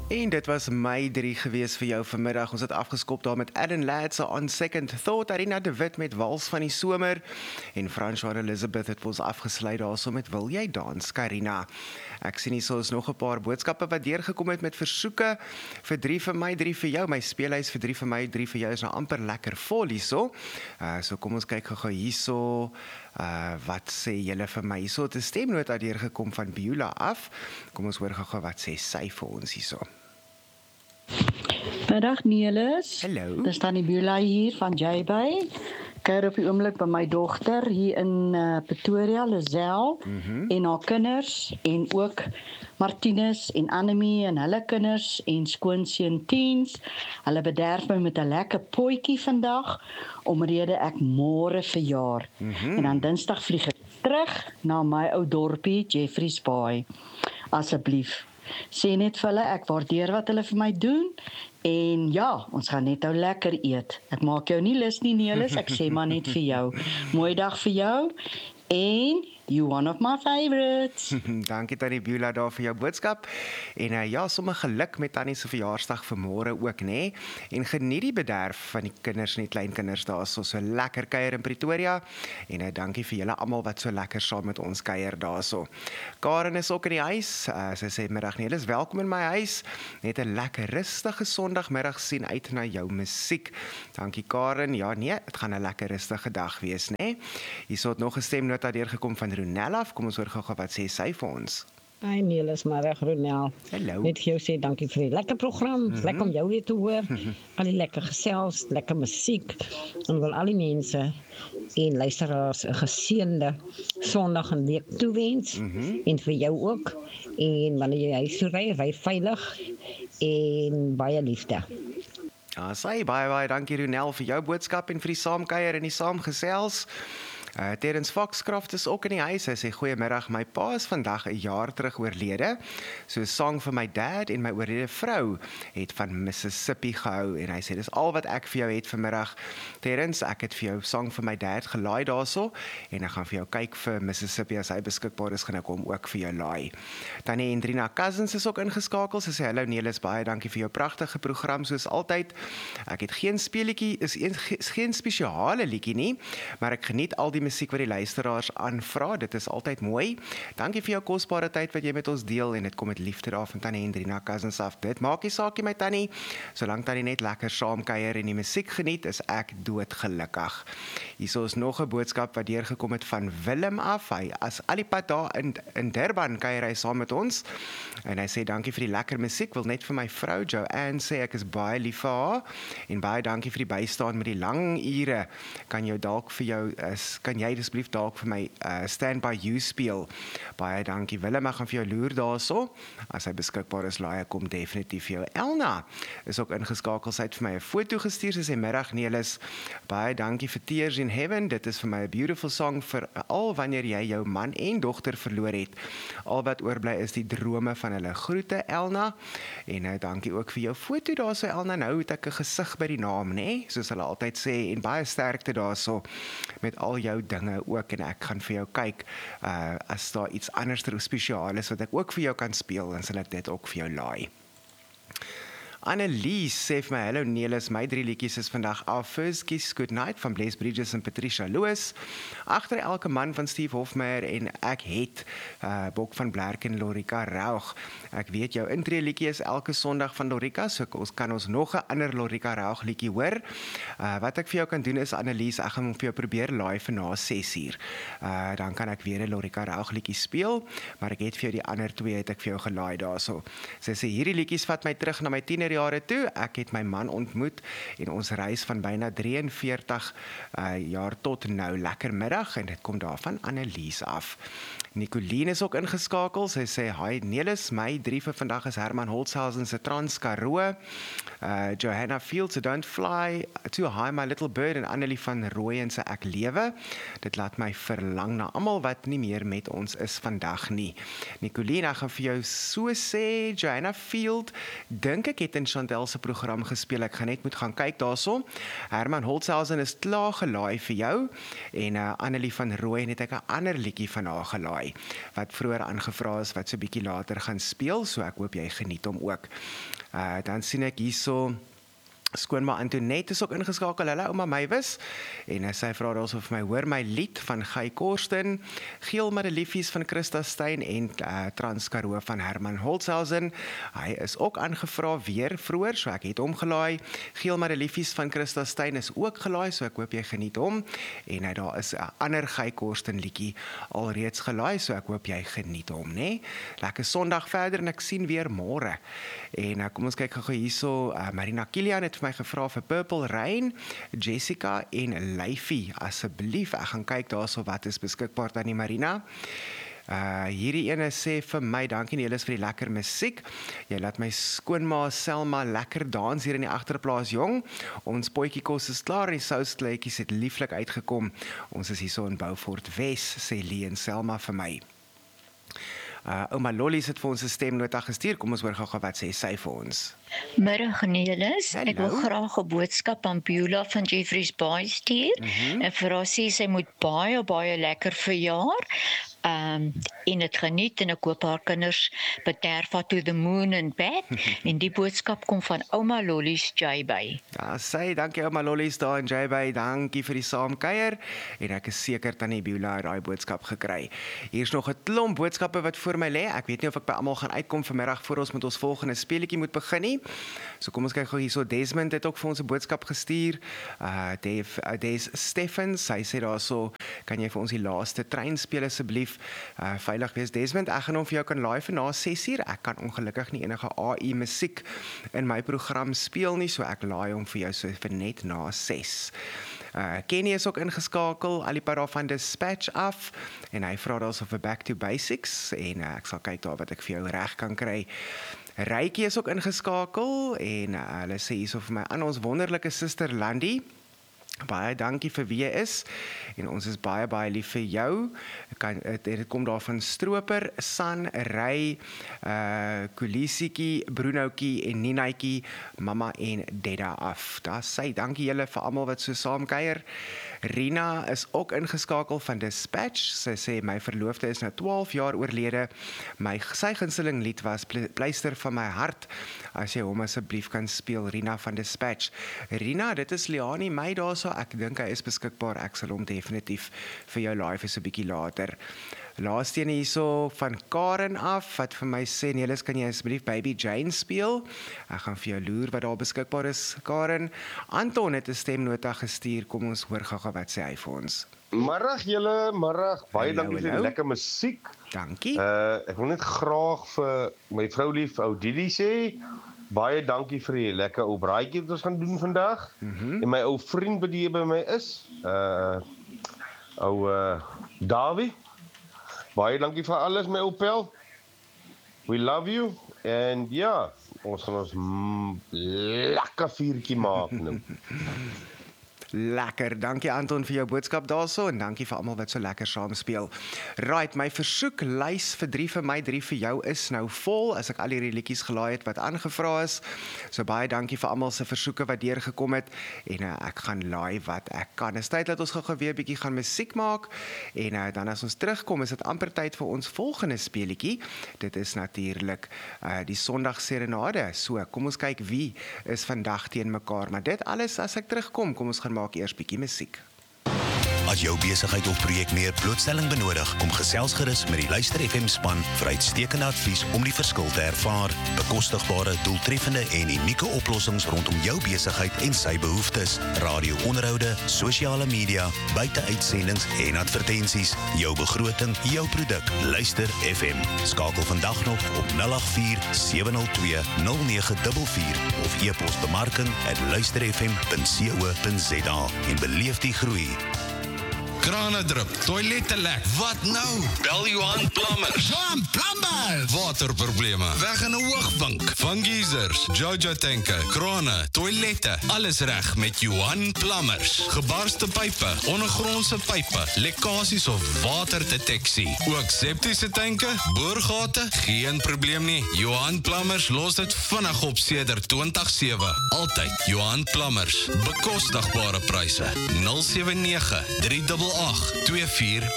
En dit was my 3 gewees vir jou vanmiddag. Ons het afgeskop daar met Alan Ladd se On Second Thought, Arina de Wit met Wals van die Somer en François Elizabeth het ons afgesluit daarso met Wil jy dans, Karina. Ek sien hier so is nog 'n paar boodskappe wat deurgekom het met versoeke vir 3 vir my, 3 vir jou. My speelhuis vir 3 vir my, 3 vir jou is nou amper lekker vol hierso. So kom ons kyk gou hierso. Wat sê julle vir my? Hierso het 'n stemnota deurgekom van Beulah af. Kom ons hoor gou wat sê sy vir ons hierso. Middag Nelis. Hallo. Dis Tannie Beulah hier van J-Bay. Kuier op die oomblik by my dogter hier in Pretoria, Lazel, en haar kinders en ook Martinus en Annemie en hulle kinders en skoonseun Tiens. Hulle bederf my met 'n lekker potjie vandag omrede ek môre verjaar. En dan Dinsdag vlieg ek terug na my ou dorpie Jeffreys Bay. Asseblief sê net vir hulle, ek waardeer wat hulle vir my doen, en ja, ons gaan net nou lekker eet. Ek maak jou nie lus nie, Nelis, ek sê maar net vir jou. Mooi dag vir jou, en you one of my favorites. Dankie Tannie Beulah daar vir jou boodskap. En ja, sommer geluk met Tannie se verjaarsdag vanmôre ook, nê? En geniet die bederf van die kinders en die kleinkinders daar so lekker kuier in Pretoria. En dankie vir julle almal wat so lekker saam met ons kuier daarso. Karen is ook in die huis. Sy sê middag Nelis, welkom in my huis. Net 'n lekker rustige Sondagmiddag, sien uit na jou musiek. Dankie Karen. Ja nee, dit gaan 'n lekker rustige dag wees, nê? Hierso het nog 'n stemnota deurgekom van Ronel af. Kom ons hoor gou wat sê sy vir ons. Hi Nelis, middag Ronel. Hallo. Net vir jou sê dankie vir die lekker program. Lekker om jou weer te hoor. Al die lekker gesels, lekker musiek. En wil al die mense en luisteraars 'n geseënde Sondag en week toewens. En vir jou ook. En wanneer jy huis toe ry, ry veilig en baie liefde. Ja, sê baie dankie Ronel vir jou boodskap en vir die saamkuier en die saamgesels. Terence Foxcroft is ook in die huis. Hy sê goeiemiddag, my pa is vandag 'n jaar terug oorlede. So 'n sang vir my dad en my oorlede vrou het van Mississippi gehou en hy sê dis al wat ek vir jou het vanmiddag. Terence, ek het vir jou sang vir my dad gelaai daarso en ek gaan vir jou kyk vir Mississippi as hy beskikbaar is, gaan ek hom ook vir jou laai. Tannie Hendrina Cousins is ook ingeskakel. Sy sê hallo Nelis, baie dankie vir jou pragtige program soos altyd. Ek het geen speelietjie, is geen spesiale liedjie nie, maar ek geniet al die musiek wat die luisteraars aanvra. Dit is altyd mooi. Dankie vir jou kosbare tyd wat jy met ons deel en dit kom met liefde daar van Tannie Hendrina Cousins af. Dit maak nie saakie my Tannie. Solank Tannie net lekker saamkuier en die musiek geniet, is ek doodgelukkig. Hierso is nog 'n boodskap wat deurgekom het van Willem af. Hy as al die pad daar in Durban kuier hy saam met ons. En hy sê dankie vir die lekker musiek. Wil net vir my vrou Joanne sê ek is baie lief vir haar en baie dankie vir die bystaan met die lang ure. Kan jy jy asseblief dalk vir my Stand By You speel. Baie dankie Willem, ek gaan vir jou loer daarso. As hy beskikbaar is, laai ek kom definitief vir jou. Elna is ook ingeskakel, sy het vir my 'n foto gestuur, sy sê middag Nelis, baie dankie vir Tears in Heaven, dit is vir my 'n beautiful song vir al wanneer jy jou man en dogter verloor het. Al wat oorbly is die drome van hulle. Groete Elna, en dankie ook vir jou foto daarso Elna, nou het ek 'n gesig by die naam, né? Soos hulle altyd sê, en baie sterkte daarso met al jou dinge ook, en ek gaan vir jou kyk as daar iets anders spesiaal is wat ek ook vir jou kan speel, dan sal ek dit ook vir jou laai. Annelies sê vir my, hallo Nelis, my 3 liedjies is vandag af. First Kiss Goodnight van Blaise Bridges en Patricia Lewis. Agter elke man van Steve Hofmeyer en ek het Bok van Blerk en Lorika Raug. Ek weet jou intree liedjie is elke Sondag van Lorika, so kan ons nog 'n ander Lorika Raug liedjie hoor. Wat ek vir jou kan doen is Annelies, ek gaan hom vir jou probeer laai vir na 6:00. Dan kan ek weer 'n Lorika Raug liedjie speel, maar ek het vir jou die ander 2 het ek vir jou gelaai daarso. Sy sê hierdie liedjies vat my terug na my tienerjare toe. Ek het my man ontmoet en ons reis van byna 43 jaar tot nou. Lekker middag en dit kom daarvan Annelies af. Nicoline is ook ingeskakel. Sy sê hi Nelis, my 3 vir vandag is Herman Holzhausen se Trans Karoo, Johanna Fields se Don't Fly Too High My Little Bird en Annelie van Rooyen se Ek Lewe. Dit laat my verlang na almal wat nie meer met ons is vandag nie. Nicoline, ek gaan vir jou so sê, Johanna Field, dink ek het in Chantel se program gespeel. Ek gaan net moet gaan kyk daarso. Herman Holtzhausen is klaar gelaai vir jou en Annelie van Rooyen het ek 'n ander liedjie van haar gelaai wat vroeër aangevra is wat so 'n bietjie later gaan speel, so ek hoop jy geniet hom ook. Dan sien ek hierso skoonma Antoinette is ook ingeskakel, hulle ouma Mywis, en sy vra daarso vir my, hoor my lied van Guy Korsten, Geel Madeliefies van Christa Steyn en Transkaroo van Herman Holtzhausen. Hy is ook aangevra weer vroeër, so ek het hom gelaai. Geel Madeliefies van Christa Steyn is ook gelaai, so ek hoop jy geniet hom. En daar is 'n ander Guy Korsten liedjie alreeds gelaai, so ek hoop jy geniet hom, né? Lekker Sondag verder en ek sien weer môre. En kom ons kyk gou hierso, Marina Kilian het vir my gevra vir Purple Rain, Jessica en Leifie, asseblief, ek gaan kyk daarso wat is beskikbaar dan die Marina. Hierdie ene sê vir my, dankie Nelis vir die lekker musiek. Jy laat my skoonma Selma lekker dans hier in die agterplaas jong. Ons potjiekos is klaar en die souskleutjies het lieflik uitgekom. Ons is hierso in Beaufort Wes, sê Lee en Selma vir my. Ouma Lolly het vir ons 'n stemnota gestuur. Kom ons hoor gou wat sê sy vir ons. Middag Nelis, ek wil graag 'n boodskap aan Beulah van Jeffreys Bay stuur en vir haar sê sy moet baie lekker verjaar. En het geniet en ek hoop haar kinders bederf haar to the moon and back en die boodskap kom van ouma Lolly's J-Bay. Ja, sê dankie ouma Lolly's daar in J-Bay, dankie vir die saamkuier en ek is seker tannie Beulah het daai boodskap gekry. Hier's nog 'n klomp boodskappe wat voor my lê. Ek weet nie of ek by almal gaan uitkom vanmiddag voor ons met ons volgende speletjie moet begin nie. So kom ons kyk gou hierso. Desmond het ook vir ons 'n boodskap gestuur. Des Steffens, hy sê daarso, kan jy vir ons die laaste trein speel asseblief? Veilig wees Desmond, ek gaan hom vir jou kan laai vir na 6uur. Ek kan ongelukkig nie enige AI musiek in my program speel nie, so ek laai hom vir jou so vir net na 6. Kenny is ook ingeskakel, Alipara van Dispatch af, en hy vra daarso vir Back to Basics, en ek sal kyk daar wat ek vir jou reg kan kry. Rykie is ook ingeskakel, en hulle sê hierso vir my, aan ons wonderlike suster Landie, baie dankie vir wie jy is, en ons is baie lief vir jou. Dit kom daar van Stroper, San, Ry, Kulisietjie, Brunoutjie en Ninaitjie, Mama en Dedda af. Daar sê dankie julle vir almal wat so saamkuier. Rina is ook ingeskakel van Dispatch. Sy sê my verloofde is nou 12 jaar oorlede. Sy gunsteling lied was Pleister van my hart. As jy hom asseblief kan speel, Rina van Dispatch. Rina, dit is Liani May daarso. Ek dink hy is beskikbaar. Ek sal hom definitief vir jou live is 'n bietjie later. Laaste een hierso van Karen af, wat vir my sê, Nelis, kan jy asseblief Baby Jane speel? Ek gaan vir jou loer wat daar beskikbaar is, Karen. Anton het 'n stemnota gestuur, kom ons hoor gou wat sê hy vir ons. Middag julle, middag. Baie dankie vir die lekker musiek. Dankie. Ek wil net graag vir my vrou lief, ou Didi sê, baie dankie vir die lekker ou braaitjie wat ons gaan doen vandag. En my ou vriend wat hier by my is, Davie. Baie dankie vir alles, my ou pel. We love you. En ja, ons gaan ons lekker vuurtjie maak nou. Lekker, dankie Anton vir jou boodskap daarso en dankie vir almal wat so lekker saam speel. Right, my versoeklys vir 3 vir my, 3 vir jou is nou vol as ek al hierdie liedjies gelaai het wat aangevra is. So baie dankie vir almal se versoeke wat deurgekom het en ek gaan laai wat ek kan. Dis tyd dat ons gou weer bietjie gaan musiek maak en dan as ons terugkom is dit amper tyd vir ons volgende speletjie. Dit is natuurlik die Sondag Serenade. So, kom ons kyk wie is vandag teen mekaar, maar dit alles as ek terugkom, kom ons gaan maak eers bietjie musiek. As jou besigheid of projek meer blootstelling benodig, kom gesels gerus met die Luister FM span vir uitstekende advies om die verskil te ervaar. Bekostigbare, doeltreffende en unieke oplossings rondom jou besigheid en sy behoeftes. Radio-onderhoude, sosiale media, buiteuitsendings en advertensies. Jou begroting, jou produk. Luister FM. Skakel vandag nog op 084-702-0944 of e-pos bemarking@luisterfm.co.za en beleef die groei. krane drup, toilette lek. Wat nou? Bel Johan Plumbers. Johan Plumbers! Waterprobleme, weg in 'n hoogvink. Van geysers, Jojo tanke, krane, toilette, alles reg met Johan Plumbers. Gebarste pype, ondergrondse pype, lekkasies of waterdeteksie. Ook septiese tanke, boorgate, geen probleem nie. Johan Plumbers los dit vinnig op sedert 2007. Altyd Johan Plumbers. Bekostigbare pryse. 079 388 24